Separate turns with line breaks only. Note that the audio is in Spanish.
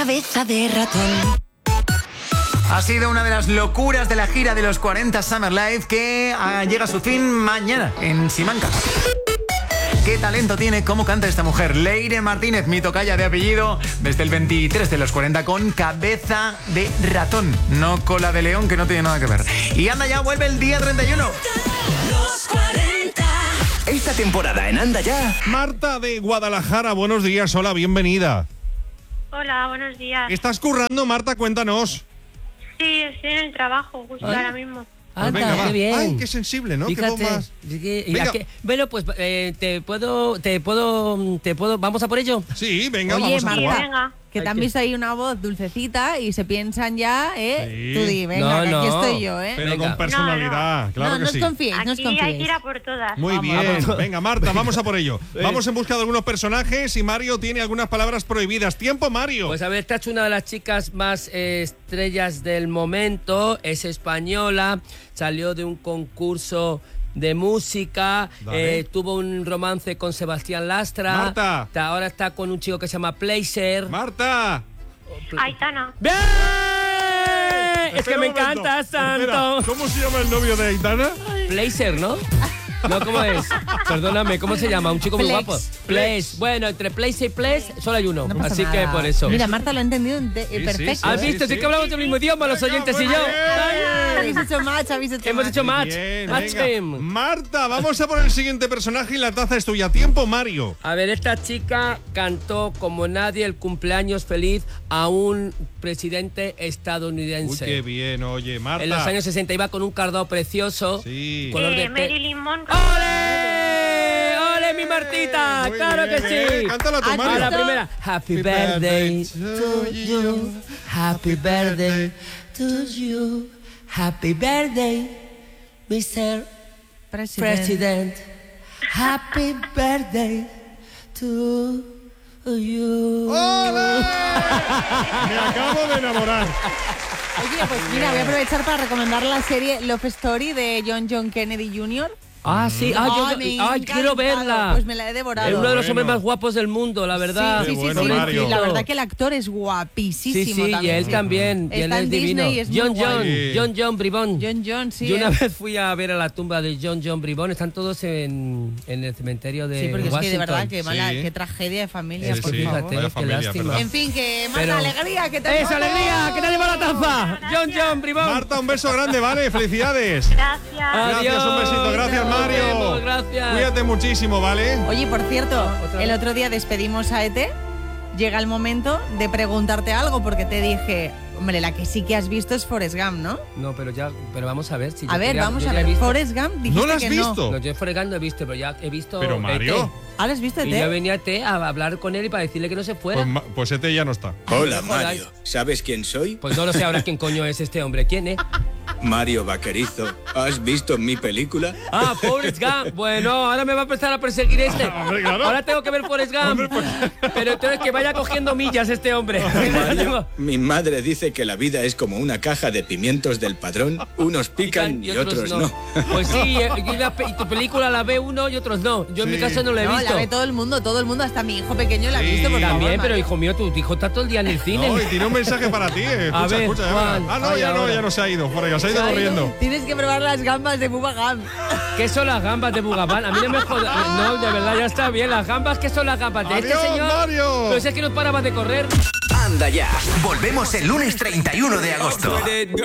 Cabeza de ratón.
Ha sido una de las locuras de la gira de los 40 Summer Live que llega a su fin mañana en Simancas. ¿Qué talento tiene? ¿Cómo canta esta mujer? Leire Martínez, mi tocaya de apellido, desde el 23 de los 40 con cabeza de ratón, no cola de león, que no tiene nada que ver. Y Anda Ya vuelve el día 31.
Los 40.
Esta temporada en Anda Ya.
Marta de Guadalajara, buenos días, hola, bienvenida.
Hola, buenos días.
¿Estás currando, Marta? Cuéntanos.
Sí, estoy en el trabajo, justo ahora mismo.
Pues
Anda,
venga, va.
qué bien.
Ay, qué sensible, ¿no?
Fíjate,
Qué bombas.
Venga. Bueno, pues te puedo, ¿vamos a por ello?
Sí, venga,
Oye,
vamos a
Marta,
jugar.
Venga.
que te han visto ahí una voz dulcecita y se piensan ya,
Sí.
Tú di, venga, que
No,
aquí
no.
estoy yo,
Pero
Venga.
con personalidad, claro
no
que
os
sí.
confiéis, no os
Aquí hay que
confiéis.
ir a por todas.
Muy
Vamos,
bien.
vamos.
Venga, Marta, vamos a por ello. Vamos en busca de algunos personajes y Mario tiene algunas palabras prohibidas. ¡Tiempo, Mario!
Pues a ver, esta es una de las chicas más estrellas del momento, es española, salió de un concurso de música,
Dale.
tuvo un romance con Sebastián Lastra.
Marta.
Ahora está con un chico que se llama Placer.
¡Marta!
Aitana.
¡Bien! Es
Espera
que me
un momento.
encanta
Espera,
tanto.
¿cómo se llama el novio de Aitana?
Placer, ¿no? No, ¿cómo es? Perdóname, ¿cómo se llama? Un chico muy
Flex.
guapo. Place. Bueno, entre Place y Place solo hay uno.
No pasa
así
nada.
que por eso.
Mira, Marta lo ha entendido perfecto.
¿Has
sí,
visto? Sí,
sí.
que hablamos del mismo idioma, los
Venga,
oyentes y
muy
yo.
bien.
Habéis hecho match, habéis hecho
Hemos
match.
hecho match.
Bien,
Match
venga.
game.
Marta, vamos a por el siguiente personaje y la taza es tuya. ¡Tiempo, Mario!
A ver, esta chica cantó como nadie el cumpleaños feliz a un presidente
Uy,
estadounidense.
qué bien, oye, Marta.
En los años 60 iba con un cardado precioso.
Sí.
Color de té.
Marilyn Monroe.
¡Ole! ¡Ole, mi Martita!
Muy
¡Claro
bien,
que sí!
Cántala tú,
¿Has
A
Mario.
la
visto?
primera. Happy birthday to you. Happy birthday to you. Happy birthday, Mr. President. Happy birthday to you.
¡Hola! Me acabo de enamorar.
Oye, pues mira, voy a aprovechar para recomendar la serie Love Story de John Kennedy Jr.
Ah, sí.
Me ha
Quiero
encantado.
verla.
Pues me la he devorado.
Es uno de los hombres
Bueno.
más guapos del mundo, la verdad.
Sí,
Qué
sí,
bueno,
sí.
Mario.
La verdad que el actor es guapísimo
Sí, sí, y
también.
él también. Y él
Está
es
en
divino.
Disney y es muy guay.
John Bribón.
John, sí.
Yo una vez fui a ver a la tumba de John Bribón. Están todos en el cementerio de
Sí, porque
Washington.
es que de verdad, qué mala,
Sí.
qué tragedia de familia,
Es
por
que
sí.
favor.
fíjate,
Vaya
qué
familia,
lástima.
¿verdad?
En fin, que más
Pero-
alegría que te
¡Esa alegría! ¡Que te ha llevado la taza! John Bribón.
Marta, un beso grande, ¿vale? ¡Felicidades!
Gracias.
Gracias, un besito. Gracias,
Nos
Mario.
vemos, gracias.
Cuídate muchísimo, ¿vale?
Oye, por cierto, el otro día despedimos a ET. Llega el momento de preguntarte algo porque te dije, hombre, la que sí que has visto es Forrest Gump, ¿no?
No, pero vamos a ver. Si
A
yo
ver,
quería-
vamos
yo
a
ya he
ver.
visto-
Forrest Gump, dijiste
¿No la has
que
visto?
No, yo Forrest Gump no he visto, pero ya he visto.
Pero, Mario.
ET.
¿Ahora has visto
Y yo
ET?
venía a ET a hablar con él y para decirle que no se fuera.
Pues este ya no está.
Hola,
No jodas.
Mario. ¿Sabes quién soy?
Pues no lo sé ahora quién coño es este hombre. ¿Quién es?
Mario Vaquerizo. ¿Has visto mi película?
Ah, Forrest Gump. Bueno, ahora me va a empezar a perseguir este.
Hombre, claro.
Ahora tengo que ver Forrest Gump. Pero entonces que vaya cogiendo millas este hombre.
Mario, mi madre dice que la vida es como una caja de pimientos del padrón. Unos pican y otros no.
Pues sí, y tu película la ve uno y otros no. Yo en mi
Sí.
caso no la he
No,
visto.
la ve todo el mundo, hasta mi hijo pequeño la ha
Sí.
visto, por favor.
También, pero
Mario.
hijo mío, tu hijo está todo el día en el cine.
No, y tiene un mensaje para ti. Escucha,
ver,
escucha.
Juan,
Ah, no,
vaya
ya no,
ahora.
ya no se ha ido. Forrest, se ha ido
Se ha ido.
corriendo.
Tienes que probar las gambas de Bubba Gump.
¿Qué son las gambas de Bugabán? A mí no me jodas. No, de verdad, ya está bien. Las gambas, ¿qué son las gambas? ¿De este
Adiós,
señor?
Mario.
Pero si es que no paraba de correr.
Anda ya. Volvemos el lunes 31 de agosto.